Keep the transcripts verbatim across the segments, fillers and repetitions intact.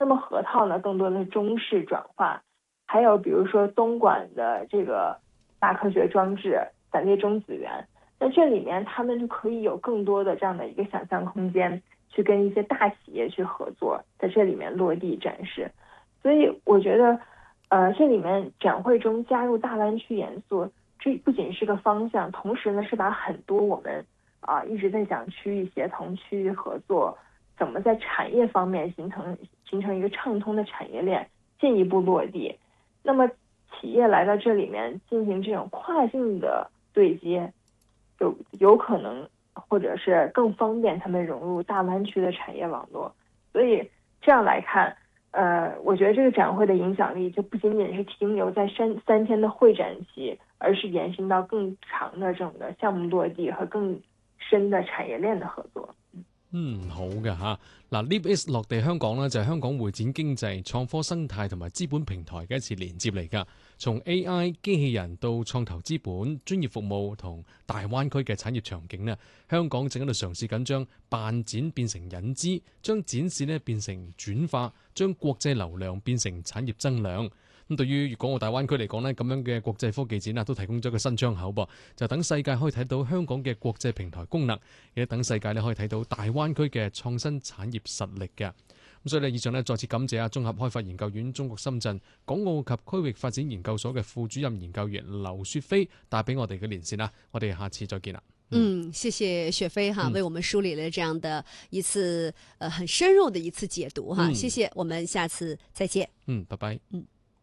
么核桃呢，更多的是中式转化，还有比如说东莞的这个大科学装置散裂中子源，那这里面他们就可以有更多的这样的一个想象空间，去跟一些大企业去合作，在这里面落地展示。所以我觉得呃，这里面展会中加入大湾区元素，这不仅是个方向，同时呢是把很多我们啊、呃、一直在讲区域协同、区域合作，怎么在产业方面形成形成一个畅通的产业链，进一步落地。那么企业来到这里面进行这种跨境的对接，有有可能或者是更方便他们融入大湾区的产业网络。所以这样来看，呃，我觉得这个展会的影响力就不仅仅是停留在三三天的会展期，而是延伸到更长的这种的項目落地和更深的產業鏈的合作。 嗯，好嘅嚇。嗱 LeapIS 落地香港咧，就係香港會展經濟、創科生態同埋資本平台嘅一次連接嚟㗎。從 A I、機器人到創投資本、專業服務同大灣區嘅產業場景咧，香港正喺度嘗試緊將辦展變成引資，將展示咧變成轉化，將國際流量變成產業增量。咁對於粵港澳大灣區嚟講呢，咁樣嘅國際科技展啊，都提供咗一個新窗口噃，就等世界可以睇到香港嘅國際平台功能，亦都等世界咧可以睇到大灣區嘅創新產業實力嘅。咁所以呢，以上呢，再次感謝啊綜合開發研究院中國深圳港澳及區域發展研究所嘅副主任研究員劉雪飛帶俾我哋嘅連線啦。我哋下次再見啦。 嗯，謝謝雪飛哈，為我們梳理了這樣的一次呃很深入的一次解讀哈，嗯、謝謝，我們下次再見。 嗯，拜拜。嗯。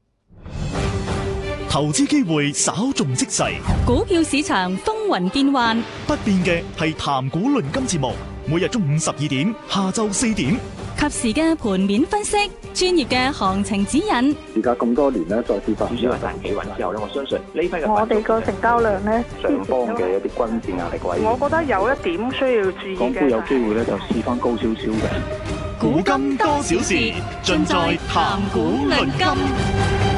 投資機會稍縱即逝， 股票市場風雲變幻， 不變嘅係談股論金節目，每日中午十二點，下晝四點， 及時嘅盤面分析，專業嘅行情指引。 而家咁多年咧，再次發展主要係彈企穩之後咧，我相信呢批嘅我哋個成交量咧， 上方嘅一啲均線壓力位， 我覺得有一點需要注意嘅， 港股有機會咧就試翻高少少嘅。 古今多少事，盡在談股論金。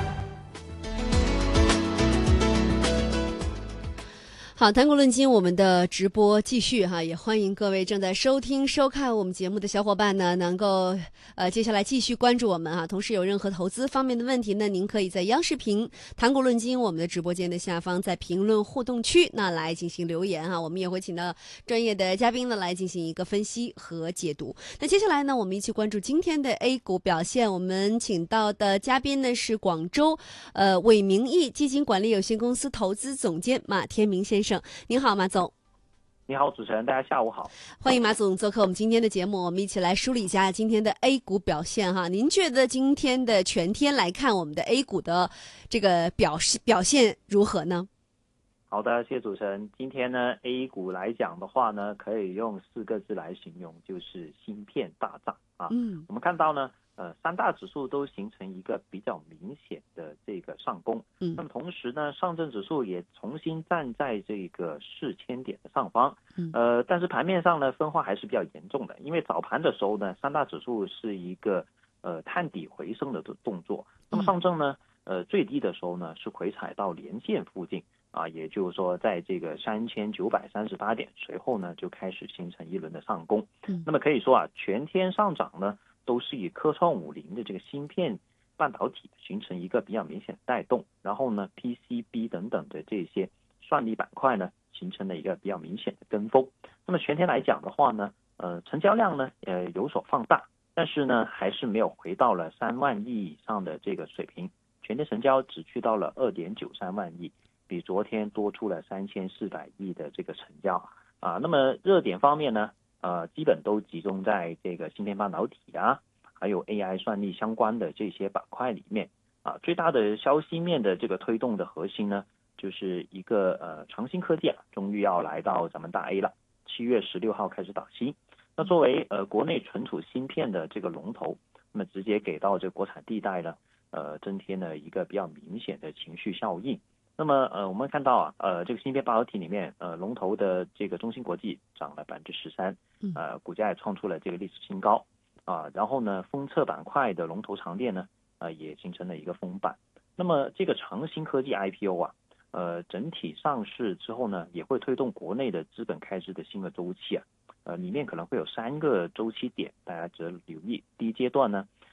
好，談股論金，我們的直播繼續哈，也歡迎各位正在收聽收看我們節目的小伙伴呢，能夠呃接下來繼續關注我們啊。同時有任何投資方面的問題呢，您可以在央視頻談股論金我們的直播間的下方，在評論互動區那來進行留言哈，我們也會請到專業的嘉賓呢來進行一個分析和解讀。那接下來呢，我們一起關注今天的 A 股表現，我們請到的嘉賓呢是廣州呃偉明義基金管理有限公司投資總監馬天明先生。您好，馬總。 你好，主持人，大家下午好。 歡迎馬總做客我們今天的節目，我們一起來梳理一下今天的 A 股表現哈。您覺得今天的全天來看，我們的 A 股的這個表示表現如何呢？ 好的，謝謝主持人。今天呢 A 股來講的話呢，可以用四個字來形容，就是芯片大戰啊。嗯，我們看到呢。呃，三大指數都形成一個比較明顯的這個上攻，嗯，那麼同時呢，上證指數也重新站在這個四千點的上方，嗯，呃，但是盤面上呢，分化還是比較嚴重的，因為早盤的時候呢，三大指數是一個呃探底回升的動作，那麼上證呢，呃，最低的時候呢是回踩到連線附近啊，也就是說在這個三千九百三十八點，隨後呢就開始形成一輪的上攻，嗯，那麼可以說啊，全天上漲呢，都是以科創五零的這個芯片半導體形成一個比較明顯的帶動，然後呢 P C B 等等的這些算力板塊呢形成了一個比較明顯的跟風。那麼全天來講的話呢，呃，成交量呢呃有所放大，但是呢還是沒有回到了三萬億以上的這個水平，全天成交只去到了二點九三萬億，比昨天多出了三千四百億的這個成交啊。那麼熱點方面呢，呃，基本都集中在這個芯片半導體啊，還有 A I 算力相關的這些板塊裡面啊。最大的消息面的這個推動的核心呢，就是一個呃長芯科技啊，終於要來到咱們大 A 了，七月十六號開始導芯。那作為呃國內存儲芯片的這個龍頭，那麼直接給到這個國產地帶呢，呃增添了一個比較明顯的情緒效應。那麼呃，我們看到啊，呃，這個芯片半導體裡面，呃，龍頭的這個中芯國際漲了百分之十三，呃，股價也創出了這個歷史新高啊。然後呢，封測板塊的龍頭長電呢，呃，也形成了一個封板。那麼這個長芯科技 I P O 啊，呃，整體上市之後呢，也會推動國內的資本開支的新的週期啊，呃，裡面可能會有三個週期點，大家值得留意。第一階段呢，